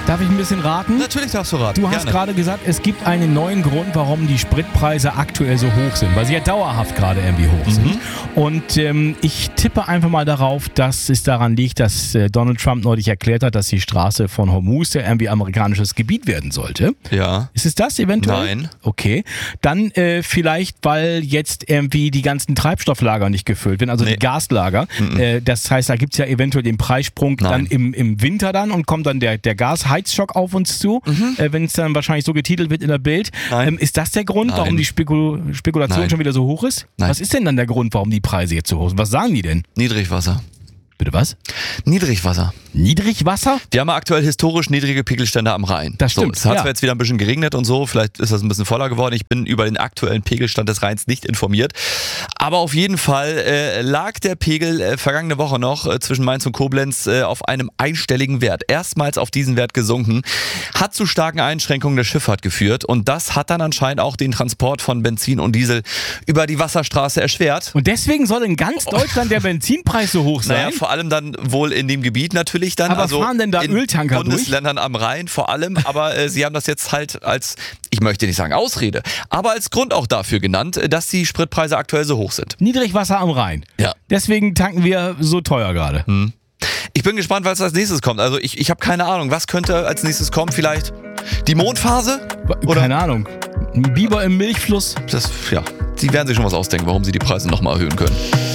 Darf ich ein bisschen raten? Natürlich darfst du raten. Du hast gerade gesagt, es gibt einen neuen Grund, warum die Spritpreise aktuell so hoch sind, weil sie ja dauerhaft gerade irgendwie hoch sind. Und ich tippe einfach mal darauf, dass es daran liegt, dass Donald Trump neulich erklärt hat, dass die Straße von Hormuz ja irgendwie amerikanisches Gebiet werden sollte. Ja. Ist es das eventuell? Nein. Okay. Dann vielleicht, weil jetzt irgendwie die ganzen Treibstofflager nicht gefüllt werden, also die Gaslager. Das heißt, da gibt es ja eventuell den Preissprung dann im Winter dann und kommt dann der Gasheizschock auf uns zu, wenn es dann wahrscheinlich so getitelt wird in der Bild. Ist das der Grund, warum die Spekulation schon wieder so hoch ist? Nein. Was ist denn dann der Grund, warum die Preise jetzt so hoch sind? Was sagen die denn? Niedrigwasser. Bitte was? Niedrigwasser. Niedrigwasser? Wir haben aktuell historisch niedrige Pegelstände am Rhein. Das stimmt. Es hat zwar jetzt wieder ein bisschen geregnet und so, vielleicht ist das ein bisschen voller geworden. Ich bin über den aktuellen Pegelstand des Rheins nicht informiert. Aber auf jeden Fall lag der Pegel vergangene Woche noch zwischen Mainz und Koblenz auf einem einstelligen Wert. Erstmals auf diesen Wert gesunken. Hat zu starken Einschränkungen der Schifffahrt geführt. Und das hat dann anscheinend auch den Transport von Benzin und Diesel über die Wasserstraße erschwert. Und deswegen soll in ganz Deutschland der Benzinpreis so hoch sein? Naja, vor allem dann wohl in dem Gebiet natürlich dann. Aber also fahren denn da in Öltanker Bundesländern am Rhein vor allem. Aber sie haben das jetzt halt als, ich möchte nicht sagen Ausrede, aber als Grund auch dafür genannt, dass die Spritpreise aktuell so hoch sind. Niedrigwasser am Rhein. Ja. Deswegen tanken wir so teuer gerade. Ich bin gespannt, was als nächstes kommt. Also ich habe keine Ahnung, was könnte als nächstes kommen? Vielleicht die Mondphase? Oder? Keine Ahnung. Ein Biber im Milchfluss? Sie werden sich schon was ausdenken, warum sie die Preise nochmal erhöhen können.